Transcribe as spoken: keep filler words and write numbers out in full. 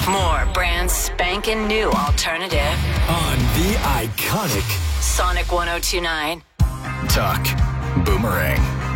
More brand spanking new alternative. On the iconic Sonic one oh two point nine. Talk Boomerang.